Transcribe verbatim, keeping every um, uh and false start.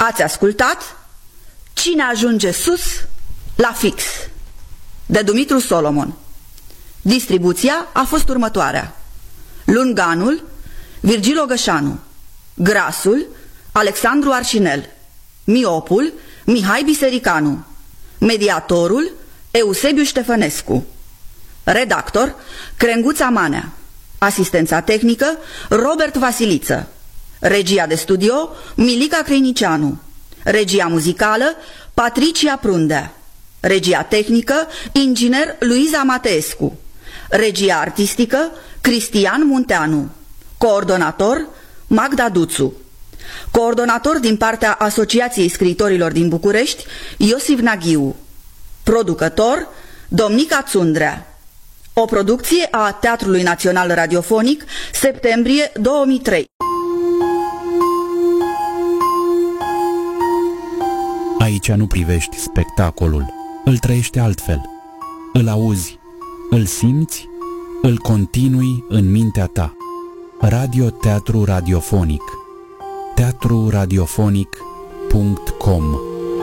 Ați ascultat Cine ajunge sus, la fix, de Dumitru Solomon. Distribuția a fost următoarea: Lunganul, Virgil Ogășanu; Grasul, Alexandru Arșinel; Miopul, Mihai Bisericanu; Mediatorul, Eusebiu Ștefănescu; Redactor, Crenguța Manea; Asistența tehnică, Robert Vasiliță; Regia de studio, Milica Creinicianu; Regia muzicală, Patricia Prundea; Regia tehnică, inginer Luiza Mateescu; Regia artistică, Cristian Munteanu; Coordonator, Magda Duțu; Coordonator din partea Asociației Scriitorilor din București, Iosif Naghiu; Producător, Domnica Țundrea. O producție a Teatrului Național Radiofonic, septembrie două mii trei. Aici nu privești spectacolul, îl trăiești altfel. Îl auzi, îl simți, îl continui în mintea ta. Radio-teatru radiofonic. teatru radiofonic punct com